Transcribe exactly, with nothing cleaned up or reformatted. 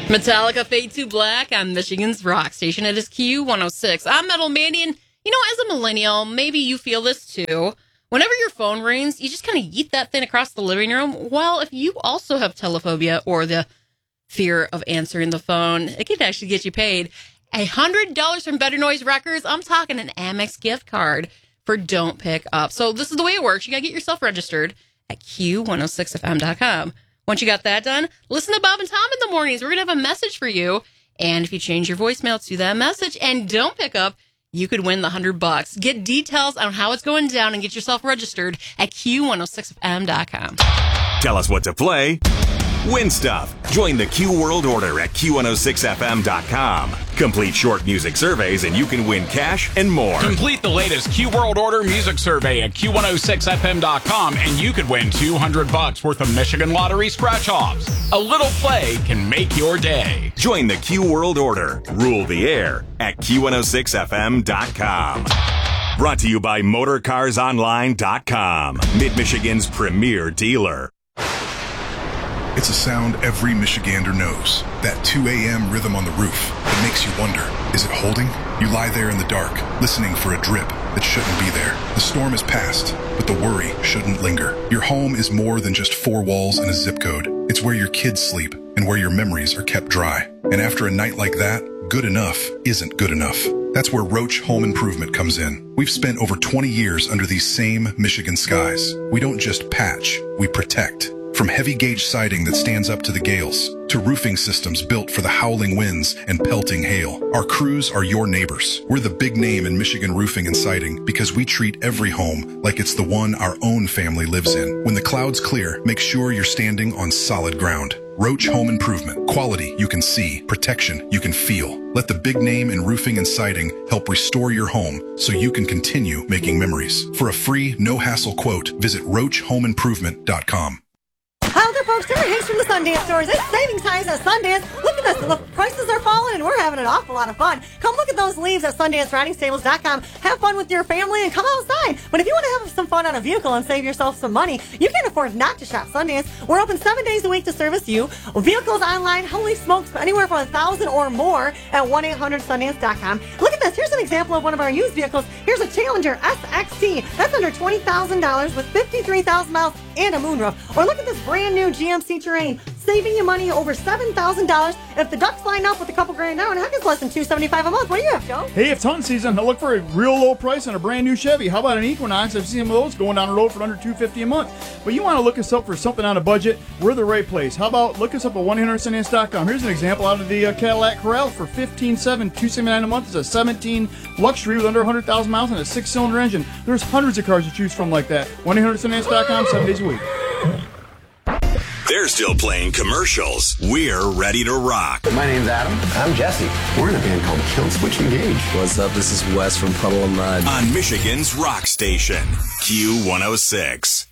Metallica, Fade to Black on Michigan's rock station. It is Q one oh six. I'm Metal Mandy, and you know, as a millennial, maybe you feel this too. Whenever your phone rings, you just kind of yeet that thing across the living room. Well, if you also have telephobia or the fear of answering the phone, it could actually get you paid one hundred dollars from Better Noise Records. I'm talking an Amex gift card for Don't Pick Up. So this is the way it works. You got to get yourself registered at Q one oh six F M dot com. Once you got that done, listen to Bob and Tom in the mornings. We're going to have a message for you. And if you change your voicemail to that message and don't pick up, you could win the one hundred bucks. Get details on how it's going down and get yourself registered at Q one oh six F M dot com. Tell us what to play. Win stuff. Join the Q World Order at Q one oh six F M dot com. Complete short music surveys and you can win cash and more. Complete the latest Q World Order music survey at Q one oh six F M dot com and you could win two hundred bucks worth of Michigan Lottery scratch-offs. A little play can make your day. Join the Q World Order. Rule the air at Q one oh six F M dot com. Brought to you by Motor Cars Online dot com. Mid-Michigan's premier dealer. It's a sound every Michigander knows. That two a.m. rhythm on the roof that makes you wonder, is it holding? You lie there in the dark, listening for a drip that shouldn't be there. The storm is past, but the worry shouldn't linger. Your home is more than just four walls and a zip code. It's where your kids sleep and where your memories are kept dry. And after a night like that, good enough isn't good enough. That's where Roach Home Improvement comes in. We've spent over twenty years under these same Michigan skies. We don't just patch, we protect. From heavy gauge siding that stands up to the gales, to roofing systems built for the howling winds and pelting hail, our crews are your neighbors. We're the big name in Michigan roofing and siding because we treat every home like it's the one our own family lives in. When the clouds clear, make sure you're standing on solid ground. Roach Home Improvement. Quality you can see, protection you can feel. Let the big name in roofing and siding help restore your home so you can continue making memories. For a free, no-hassle quote, visit roach home improvement dot com. Hi there, folks. Terry Hayes from the Sundance Stores. It's saving times at Sundance. Look at this. The prices are falling, and we're having an awful lot of fun. Come look at those leaves at Sundance Riding Stables dot com. Have fun with your family and come outside. But if you want to have some fun on a vehicle and save yourself some money, you can't afford not to shop Sundance. We're open seven days a week to service you. Vehicles online, holy smokes, anywhere from a thousand or more at one eight hundred Sundance dot com. Look at this. Here's an example of one of our used vehicles. Here's a Challenger S X T. That's under twenty thousand dollars with fifty-three thousand miles and a moonroof. Or look at this brand new G M C Terrain, saving you money over seven thousand dollars. If the Ducks line up with a couple grand down, heck, it's less than two hundred seventy-five dollars a month. What do you have, Joe? Hey, it's hunting season. I look for a real low price on a brand new Chevy. How about an Equinox? I've seen some of those going down the road for under two hundred fifty dollars a month. But you want to look us up for something on a budget, we're the right place. How about look us up at one eight hundred Sundance dot com. Here's an example out of the uh, Cadillac Corral for fifteen seven, two seventy-nine a month. It's a seventeen luxury with under one hundred thousand miles and a six-cylinder engine. There's hundreds of cars to choose from like that. one eight hundred Sundance dot com, seven days a week. They're still playing commercials. We're ready to rock. My name's Adam. I'm Jesse. We're in a band called Kill Switch Engage. What's up? This is Wes from Puddle of Mud. On Michigan's rock station, Q one oh six.